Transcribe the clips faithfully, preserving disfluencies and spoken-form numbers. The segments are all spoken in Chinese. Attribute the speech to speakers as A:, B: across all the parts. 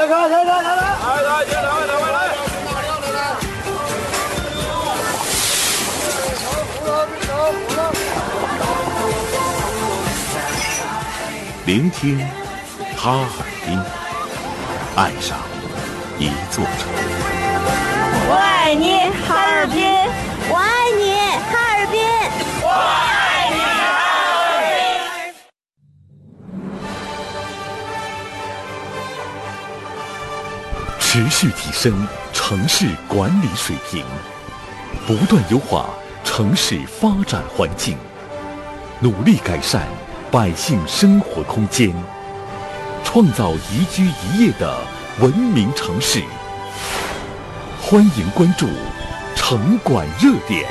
A: 开，开开，来来，来来，进来，来来来。
B: 聆听哈尔滨，爱上一座城。
C: 我爱你，哈尔滨！
D: 我爱你，哈尔滨！
C: 我爱你，哈尔
B: 滨！持续提升城市管理水平，不断优化城市发展环境，努力改善百姓生活空间，创造宜居宜业的文明城市。欢迎关注城管热点。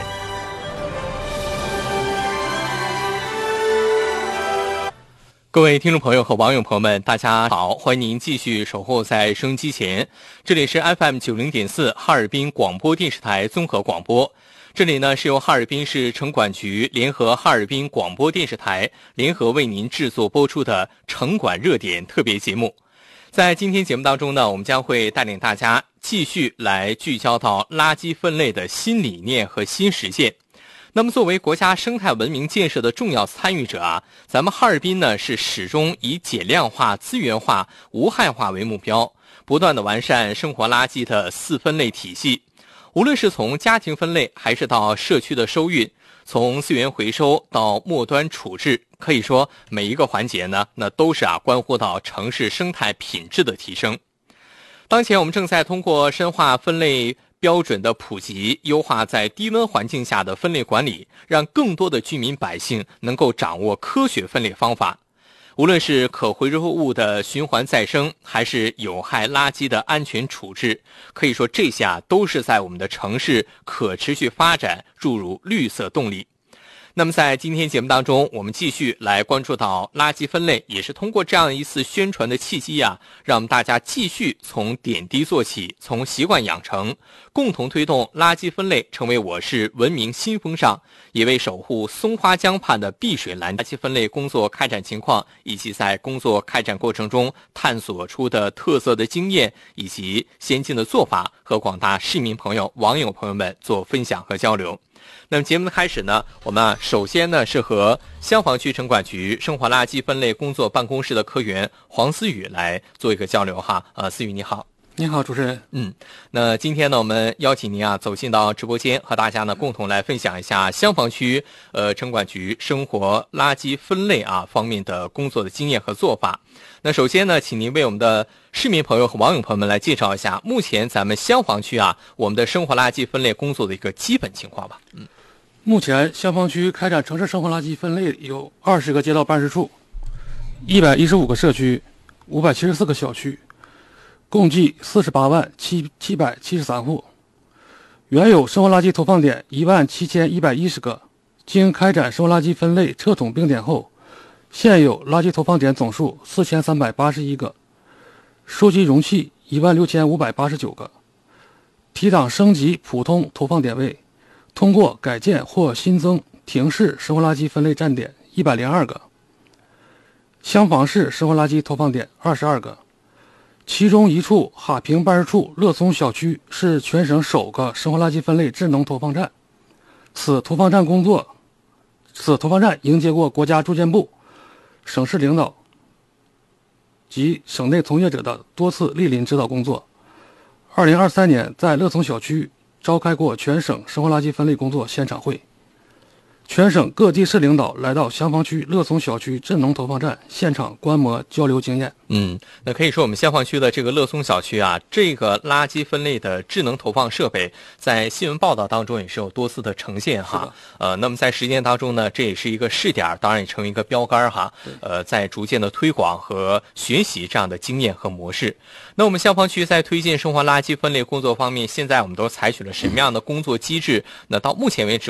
E: 各位听众朋友和网友朋友们，大家好，欢迎您继续守候在收音机前，这里是 F M 九十点四 哈尔滨广播电视台综合广播。这里呢是由哈尔滨市城管局联合哈尔滨广播电视台联合为您制作播出的城管热点特别节目。在今天节目当中呢，我们将会带领大家继续来聚焦到垃圾分类的新理念和新实践。那么作为国家生态文明建设的重要参与者啊，咱们哈尔滨呢是始终以减量化、资源化、无害化为目标，不断的完善生活垃圾的四分类体系。无论是从家庭分类还是到社区的收运，从资源回收到末端处置，可以说每一个环节呢，那都是啊关乎到城市生态品质的提升。当前我们正在通过深化分类标准的普及，优化在低温环境下的分类管理，让更多的居民百姓能够掌握科学分类方法。无论是可回收物的循环再生，还是有害垃圾的安全处置，可以说这些啊都是在我们的城市可持续发展注入绿色动力。那么在今天节目当中，我们继续来关注到垃圾分类，也是通过这样一次宣传的契机啊，让我们大家继续从点滴做起，从习惯养成，共同推动垃圾分类成为我市文明新风尚，也为守护松花江畔的碧水蓝垃圾分类工作开展情况，以及在工作开展过程中探索出的特色的经验以及先进的做法，和广大市民朋友、网友朋友们做分享和交流。那么节目的开始呢，我们啊首先呢是和香坊区城管局生活垃圾分类工作办公室的科员黄思雨来做一个交流哈。呃，思雨你好。
F: 你好，主持人。
E: 嗯，那今天呢，我们邀请您啊走进到直播间，和大家呢共同来分享一下香坊区呃城管局生活垃圾分类啊方面的工作的经验和做法。那首先呢，请您为我们的市民朋友和网友朋友们来介绍一下目前咱们香坊区啊我们的生活垃圾分类工作的一个基本情况吧。嗯，
F: 目前香坊区开展城市生活垃圾分类有二十个街道办事处，一百一十五个社区，五百七十四个小区。共计四十八万七七百七十三户，原有生活垃圾投放点一万七千一百一十个，经开展生活垃圾分类撤统并点后，现有垃圾投放点总数四千三百八十一个，收集容器一万六千五百八十九个，提档升级普通投放点位，通过改建或新增亭式生活垃圾分类站点一百零二个，厢房式生活垃圾投放点二十二个。其中一处哈平办事处乐松小区是全省首个生活垃圾分类智能投放站。此投放站工作，此投放站迎接过国家住建部、省市领导及省内从业者的多次莅临指导工作。二零二三年在乐松小区召开过全省生活垃圾分类工作现场会。全省各地市领导来到香坊区乐松小区智能投放站现场观摩交流经验。
E: 嗯，那可以说我们香坊区的这个乐松小区啊，这个垃圾分类的智能投放设备在新闻报道当中也是有多次的呈现哈。呃，那么在实践当中呢，这也是一个试点，当然也成为一个标杆哈。呃，在逐渐的推广和学习这样的经验和模式。那我们香坊区在推进生活垃圾分类工作方面，现在我们都采取了什么样的工作机制？那到目前为止，